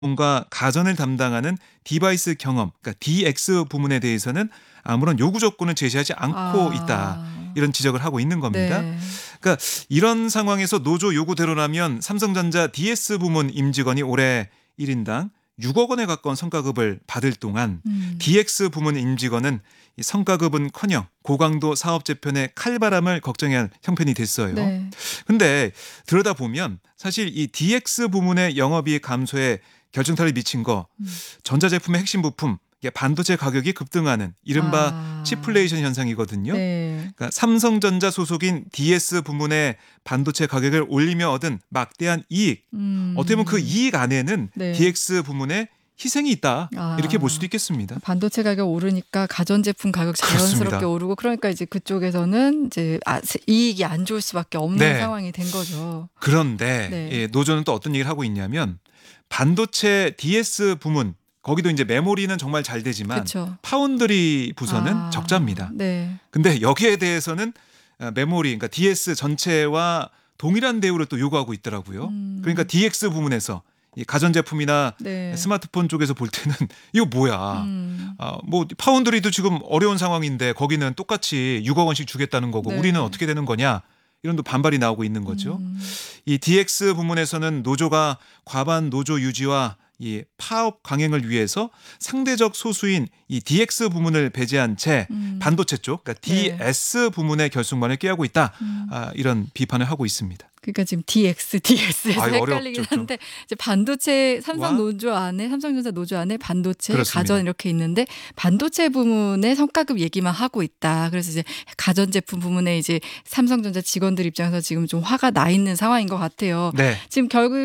뭔가 가전을 담당하는 디바이스 경험, 그러니까 DX 부문에 대해서는 아무런 요구 조건을 제시하지 않고 있다. 아. 이런 지적을 하고 있는 겁니다. 네. 그러니까 이런 상황에서 노조 요구대로라면 삼성전자 DS 부문 임직원이 올해 1인당 6억 원에 가까운 성과급을 받을 동안 DX 부문 임직원은 이 성과급은커녕 고강도 사업 재편의 칼바람을 걱정해야 할 형편이 됐어요. 네. 근데 들여다보면 사실 이 DX 부문의 영업이익 감소에 결정타를 미친 거 전자제품의 핵심 부품 이게 반도체 가격이 급등하는 이른바 치플레이션 현상이거든요. 네. 그러니까 삼성전자 소속인 DS 부문의 반도체 가격을 올리며 얻은 막대한 이익. 어떻게 보면 그 이익 안에는 네. DX 부문의 희생이 있다. 이렇게 볼 수도 있겠습니다. 반도체 가격 오르니까 가전제품 가격 자연스럽게 그렇습니다. 오르고 그러니까 이제 그쪽에서는 이제 이익이 안 좋을 수밖에 없는 네. 상황이 된 거죠. 그런데 네. 예, 노조는 또 어떤 얘기를 하고 있냐면 반도체 DS 부문 거기도 이제 메모리는 정말 잘 되지만 그쵸. 파운드리 부서는 적자입니다. 네. 근데 여기에 대해서는 메모리, 그러니까 DS 전체와 동일한 대우를 또 요구하고 있더라고요. 그러니까 DX 부문에서 이 가전제품이나 네. 스마트폰 쪽에서 볼 때는 이거 뭐야. 뭐 파운드리도 지금 어려운 상황인데 거기는 똑같이 6억 원씩 주겠다는 거고 네. 우리는 어떻게 되는 거냐. 이런 또 반발이 나오고 있는 거죠. 이 DX 부문에서는 노조가 과반 노조 유지와 이 파업 강행을 위해서 상대적 소수인 이 DX 부문을 배제한 채 반도체 쪽, 그러니까 네. DS 부문의 결속만을 꾀하고 있다. 이런 비판을 하고 있습니다. 그러니까 지금 DX에서 아유, 헷갈리긴 어렵죠, 좀. 한데 이제 반도체 와? 삼성전자 노조 안에 반도체, 그렇습니다. 가전 이렇게 있는데 반도체 부문의 성과급 얘기만 하고 있다. 그래서 이제 가전제품 부문에 이제 삼성전자 직원들 입장에서 지금 좀 화가 나 있는 상황인 것 같아요. 네. 지금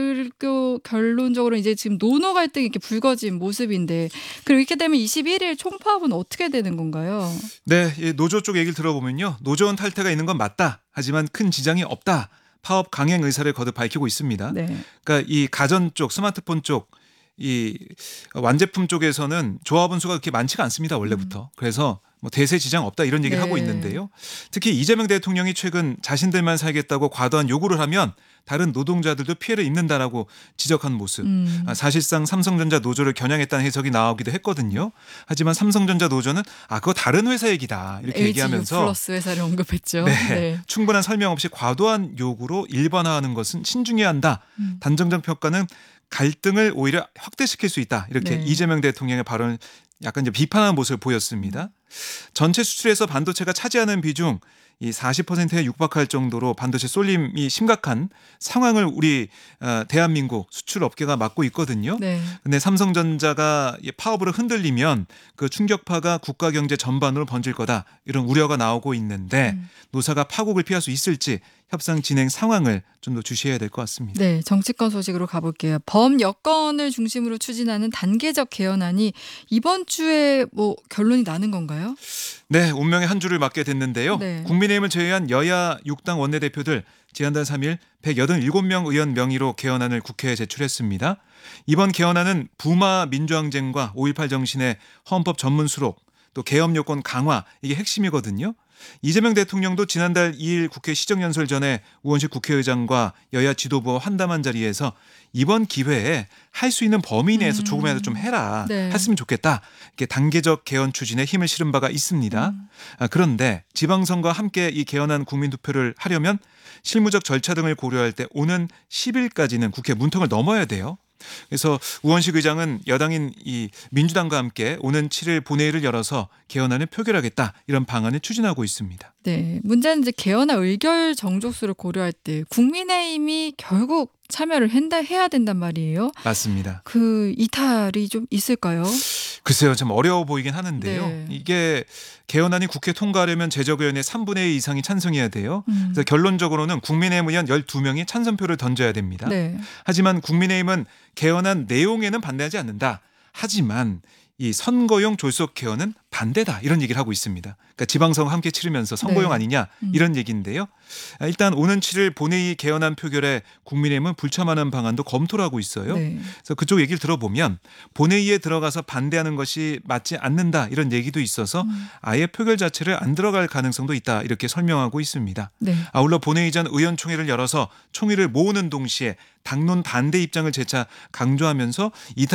결론적으로 이제 지금 노노 갈등이 이렇게 불거진 모습인데 그리고 이렇게 되면 21일 총파업은 어떻게 되는 건가요? 네, 이 노조 쪽 얘기를 들어보면요. 노조원 탈퇴가 있는 건 맞다. 하지만 큰 지장이 없다. 파업 강행 의사를 거듭 밝히고 있습니다. 네. 그러니까 이 가전 쪽, 스마트폰 쪽, 이 완제품 쪽에서는 조합원 수가 그렇게 많지가 않습니다. 원래부터. 그래서 뭐 대세 지장 없다 이런 얘기를 네. 하고 있는데요. 특히 이재명 대통령이 최근 자신들만 살겠다고 과도한 요구를 하면 다른 노동자들도 피해를 입는다라고 지적한 모습. 사실상 삼성전자 노조를 겨냥했다는 해석이 나오기도 했거든요. 하지만 삼성전자 노조는 그거 다른 회사 얘기다 이렇게 LG 얘기하면서 플러스 회사를 언급했죠. 네, 충분한 설명 없이 과도한 요구로 일반화하는 것은 신중해야 한다. 단정적 평가는 갈등을 오히려 확대시킬 수 있다. 이렇게 네. 이재명 대통령의 발언을 약간 이제 비판하는 모습을 보였습니다. 전체 수출에서 반도체가 차지하는 비중 이 40%에 육박할 정도로 반도체 쏠림이 심각한 상황을 우리 대한민국 수출 업계가 맞고 있거든요. 네. 근데 삼성전자가 이 파업으로 흔들리면 그 충격파가 국가 경제 전반으로 번질 거다. 이런 우려가 나오고 있는데 노사가 파국을 피할 수 있을지 협상 진행 상황을 좀 더 주시해야 될 것 같습니다. 네, 정치권 소식으로 가볼게요. 범여권을 중심으로 추진하는 단계적 개헌안이 이번 주에 뭐 결론이 나는 건가요? 네, 운명의 한 주를 맞게 됐는데요. 네. 국민의힘을 제외한 여야 6당 원내대표들 지난달 3일 187명 의원 명의로 개헌안을 국회에 제출했습니다. 이번 개헌안은 부마 민주항쟁과 5.18 정신의 헌법 전문 수록 또 개헌 요건 강화 이게 핵심이거든요. 이재명 대통령도 지난달 2일 국회 시정연설 전에 우원식 국회의장과 여야 지도부와 환담한 자리에서 이번 기회에 할 수 있는 범위 내에서 조금이라도 좀 해라. 네. 했으면 좋겠다. 이렇게 단계적 개헌 추진에 힘을 실은 바가 있습니다. 그런데 지방선거와 함께 이 개헌안 국민투표를 하려면 실무적 절차 등을 고려할 때 오는 10일까지는 국회 문턱을 넘어야 돼요. 그래서 우원식 의장은 여당인 이 민주당과 함께 오는 7일 본회의를 열어서 개헌안을 표결하겠다 이런 방안을 추진하고 있습니다. 네, 문제는 이제 개헌안 의결 정족수를 고려할 때 국민의힘이 결국 참여를 해야 된단 말이에요. 맞습니다. 그 이탈이 좀 있을까요? 글쎄요, 좀 어려워 보이긴 하는데요. 네. 이게 개헌안이 국회 통과하려면 제적의원의 3분의 2 이상이 찬성해야 돼요. 그래서 결론적으로는 국민의힘 의원 12명이 찬성표를 던져야 됩니다. 네. 하지만 국민의힘은 개헌안 내용에는 반대하지 않는다. 하지만 이 선거용 졸속 개헌은 반대다 이런 얘기를 하고 있습니다. 그러니까 지방선거 함께 치르면서 선거용 네. 아니냐 이런 얘기인데요. 일단 오는 7일 본회의 개헌안 표결에 국민의힘은 불참하는 방안도 검토를 하고 있어요. 네. 그래서 그쪽 얘기를 들어보면 본회의에 들어가서 반대하는 것이 맞지 않는다 이런 얘기도 있어서 아예 표결 자체를 안 들어갈 가능성도 있다 이렇게 설명하고 있습니다. 네. 아울러 본회의 전 의원총회를 열어서 총의를 모으는 동시에 당론 반대 입장을 재차 강조하면서